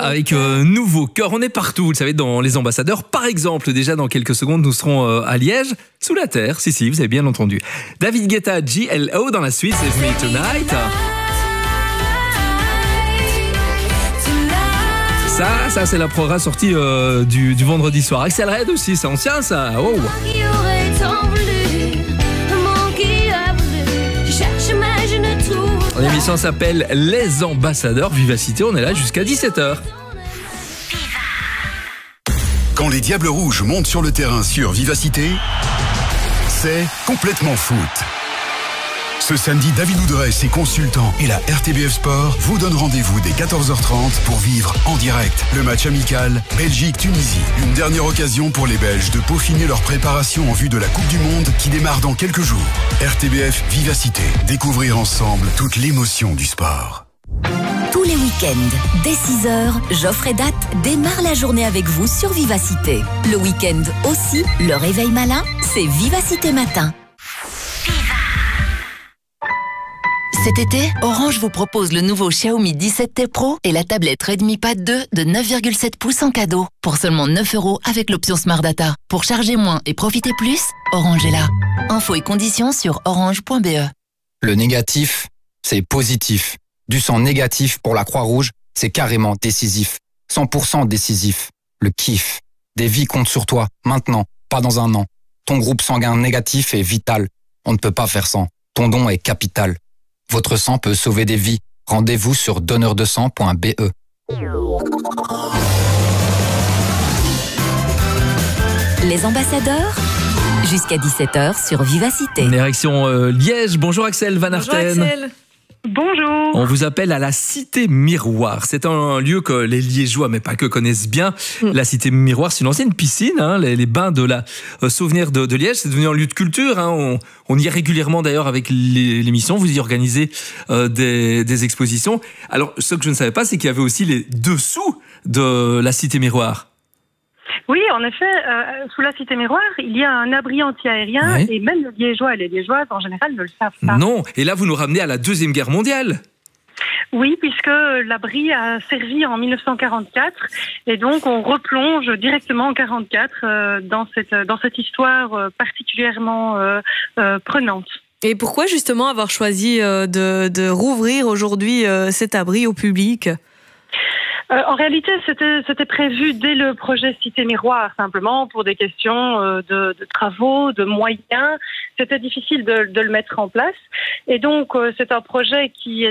avec Nouveau Cœur. On est partout, vous le savez, dans les ambassadeurs. Par exemple, déjà dans quelques secondes, nous serons à Liège, sous la terre. Si, vous avez bien entendu. David Guetta, GLO dans la suite, Save Me Tonight. Ça c'est la prora sortie du vendredi soir. Axel Red aussi, c'est ancien ça. Oh. L'émission s'appelle Les Ambassadeurs Vivacité. On est là jusqu'à 17h. Quand les Diables Rouges montent sur le terrain sur Vivacité, c'est complètement foot. Ce samedi, David Oudrey, ses consultants et la RTBF Sport vous donnent rendez-vous dès 14h30 pour vivre en direct le match amical Belgique-Tunisie. Une dernière occasion pour les Belges de peaufiner leur préparation en vue de la Coupe du Monde qui démarre dans quelques jours. RTBF Vivacité. Découvrir ensemble toute l'émotion du sport. Tous les week-ends, dès 6h, Geoffrey Date démarre la journée avec vous sur Vivacité. Le week-end aussi, le réveil malin, c'est Vivacité Matin. Cet été, Orange vous propose le nouveau Xiaomi 17T Pro et la tablette Redmi Pad 2 de 9,7 pouces en cadeau. Pour seulement 9 € avec l'option Smart Data. Pour charger moins et profiter plus, Orange est là. Infos et conditions sur orange.be. Le négatif, c'est positif. Du sang négatif pour la Croix-Rouge, c'est carrément décisif. 100% décisif. Le kiff. Des vies comptent sur toi, maintenant, pas dans un an. Ton groupe sanguin négatif est vital. On ne peut pas faire sans. Ton don est capital. Votre sang peut sauver des vies. Rendez-vous sur donneurdesang.be. Les ambassadeurs, jusqu'à 17h sur Vivacité. Direction Liège. Bonjour Axel Van Arten. Bonjour Axel. Bonjour. On vous appelle à la Cité Miroir. C'est un lieu que les Liégeois, mais pas que, connaissent bien. La Cité Miroir, c'est une ancienne piscine, hein, les bains de la Souvenir de Liège. C'est devenu un lieu de culture. Hein. On y est régulièrement d'ailleurs avec l'émission. Vous y organisez des expositions. Alors, ce que je ne savais pas, c'est qu'il y avait aussi les dessous de la Cité Miroir. Oui, en effet, sous la Cité Miroir, il y a un abri anti-aérien, ouais. Et même les Liégeois et les Liégeoises, en général, ne le savent pas. Non, et là, vous nous ramenez à la Deuxième Guerre mondiale. Oui, puisque l'abri a servi en 1944, et donc on replonge directement en 1944 dans cette histoire particulièrement prenante. Et pourquoi justement avoir choisi de rouvrir aujourd'hui cet abri au public ? En réalité, c'était prévu dès le projet Cité Miroir, simplement pour des questions de travaux, de moyens. C'était difficile de le mettre en place. Et donc, c'est un projet qui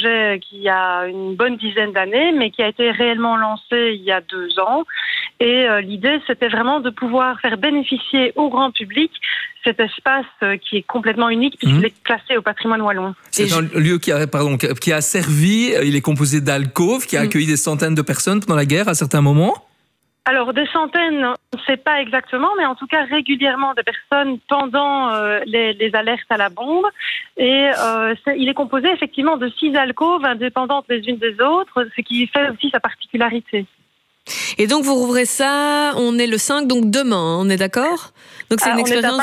a une bonne dizaine d'années, mais qui a été réellement lancé il y a 2 ans. Et l'idée, c'était vraiment de pouvoir faire bénéficier au grand public cet espace qui est complètement unique puisqu'il est classé au patrimoine wallon. C'est un lieu qui a servi, il est composé d'alcôves, qui a accueilli des centaines de personnes pendant la guerre à certains moments. Alors, des centaines, on ne sait pas exactement, mais en tout cas régulièrement des personnes pendant les alertes à la bombe. Et il est composé effectivement de 6 alcôves indépendantes les unes des autres, ce qui fait aussi sa particularité. Et donc vous rouvrez ça, on est le 5, donc demain, on est d'accord ? Donc c'est une expérience.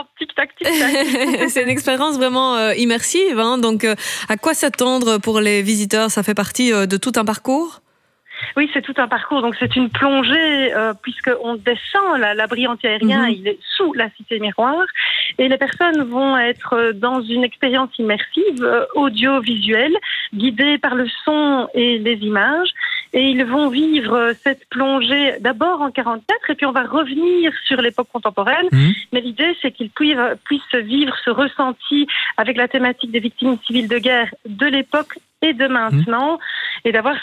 C'est une expérience vraiment immersive. Hein, donc à quoi s'attendre pour les visiteurs ? Ça fait partie de tout un parcours ? Oui, c'est tout un parcours. Donc c'est une plongée puisqu'on descend l'abri anti-aérien, il est sous la Cité Miroir, et les personnes vont être dans une expérience immersive audiovisuelle, guidée par le son et les images. Et ils vont vivre cette plongée d'abord en 1944 et puis on va revenir sur l'époque contemporaine. Mais l'idée, c'est qu'ils puissent vivre ce ressenti avec la thématique des victimes civiles de guerre de l'époque et de maintenant, et d'avoir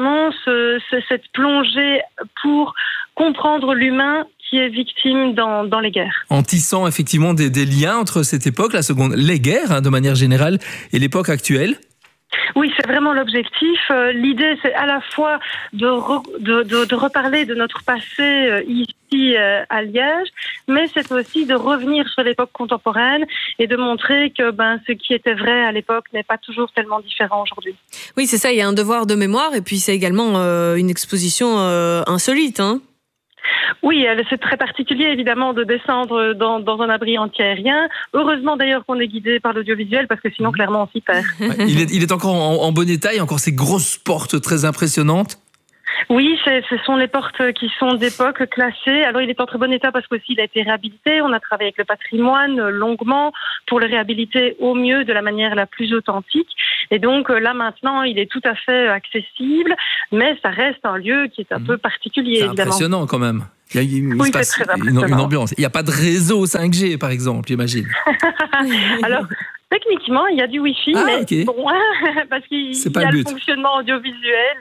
cette plongée pour comprendre l'humain qui est victime dans les guerres. En tissant effectivement des liens entre cette époque, les guerres hein, de manière générale, et l'époque actuelle. Oui, c'est vraiment l'objectif. L'idée, c'est à la fois de reparler de notre passé ici à Liège, mais c'est aussi de revenir sur l'époque contemporaine et de montrer que ce qui était vrai à l'époque n'est pas toujours tellement différent aujourd'hui. Oui, c'est ça, il y a un devoir de mémoire et puis c'est également une exposition insolite, hein. Oui, c'est très particulier évidemment de descendre dans un abri anti-aérien. Heureusement d'ailleurs qu'on est guidé par l'audiovisuel parce que sinon clairement on s'y perd. Il est encore en bon état, il y a encore ces grosses portes très impressionnantes. Oui, ce sont les portes qui sont d'époque classées. Alors, il est en très bon état parce qu'aussi il a été réhabilité. On a travaillé avec le patrimoine longuement pour le réhabiliter au mieux de la manière la plus authentique. Et donc là, maintenant, il est tout à fait accessible, mais ça reste un lieu qui est un peu particulier, c'est évidemment. Impressionnant quand même. Il se passe c'est très une impressionnant. ambiance. Il n'y a pas de réseau 5G, par exemple, j'imagine. Alors, techniquement, il y a du Wi-Fi, mais ok. bon, parce qu'il C'est y pas a le le but. fonctionnement audiovisuel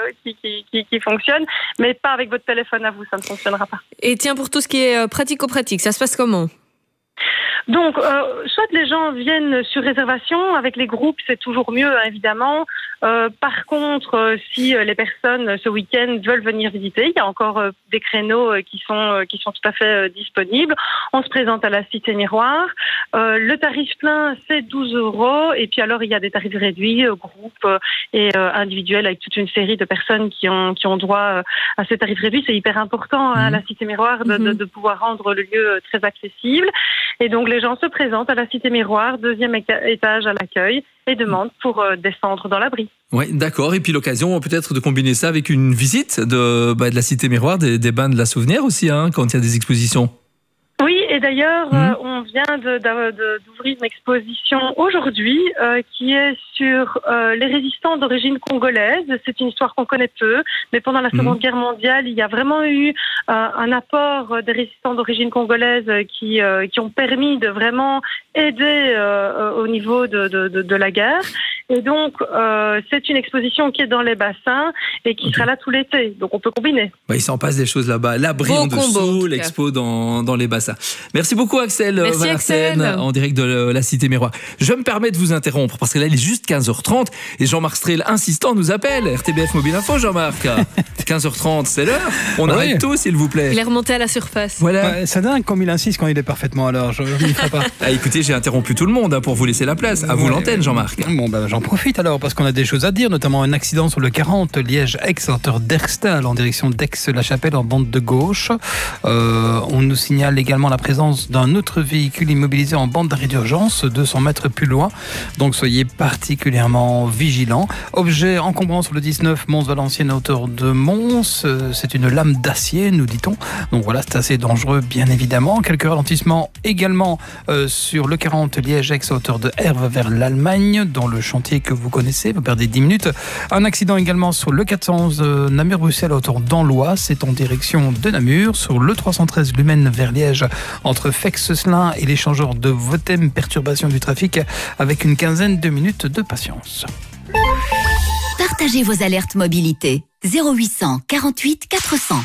qui fonctionne, mais pas avec votre téléphone à vous, ça ne fonctionnera pas. Et tiens, pour tout ce qui est pratico-pratique, ça se passe comment ? Donc, soit les gens viennent sur réservation, avec les groupes, c'est toujours mieux, hein, évidemment. Par contre, si les personnes ce week-end veulent venir visiter, il y a encore des créneaux qui sont tout à fait disponibles. On se présente à la Cité Miroir. Le tarif plein, c'est 12 €. Et puis alors, il y a des tarifs réduits, groupes et individuels, avec toute une série de personnes qui ont droit à ces tarifs réduits. C'est hyper important à la Cité Miroir de pouvoir rendre le lieu très accessible. Et donc, les gens se présentent à la Cité Miroir, 2e étage à l'accueil, et demandent pour descendre dans l'abri. Oui, d'accord. Et puis l'occasion peut-être de combiner ça avec une visite de la Cité Miroir, des bains de la Souvenir aussi, hein, quand il y a des expositions. Oui, et d'ailleurs, on vient d'ouvrir une exposition aujourd'hui qui est sur les résistants d'origine congolaise. C'est une histoire qu'on connaît peu, mais pendant la Seconde Guerre mondiale, il y a vraiment eu un apport des résistants d'origine congolaise qui ont permis de vraiment aider au niveau de la guerre. Et donc, c'est une exposition qui est dans les bassins et qui sera là tout l'été. Donc, on peut combiner. Il s'en passe des choses là-bas. L'abri Beau en dessous, combo, l'expo dans les bassins. Merci beaucoup, Axel Merci, Van Aersen, Axel. en direct de la Cité Miroir. Je me permets de vous interrompre parce que là, il est juste 15h30 et Jean-Marc Strel, insistant, nous appelle. RTBF Mobile Info, Jean-Marc. 15h30, c'est l'heure. On arrête tout, s'il vous plaît. Il est remonté à la surface. Voilà. Ouais, c'est dingue comme il insiste quand il est parfaitement à l'heure. Je n'y ferai pas. Écoutez, j'ai interrompu tout le monde pour vous laisser la place. À vous l'antenne, Jean-Marc. Bon, j'en profite alors parce qu'on a des choses à dire, notamment un accident sur le 40 Liège-Aix à hauteur d'Erstal en direction d'Aix-la-Chapelle en bande de gauche. On nous signale également la présence d'un autre véhicule immobilisé en bande d'arrêt d'urgence 200 mètres plus loin. Donc soyez particulièrement vigilants. Objet encombrant sur le 19 Mons-Valenciennes à hauteur de Mons. C'est une lame d'acier, nous dit-on. Donc voilà, c'est assez dangereux, bien évidemment. Quelques ralentissements également sur le 40 Liège-Aix à hauteur de Herve vers l'Allemagne, dans le chantier que vous connaissez. Vous perdez 10 minutes. Un accident également sur le 411 Namur-Bruxelles à hauteur d'Anlois. C'est en direction de Namur. Sur le 313 Lumène vers Liège, entre Fex-Selin et l'échangeur de Votem, perturbation du trafic avec une quinzaine de minutes de patience. Partagez vos alertes mobilité. 0800 48 400.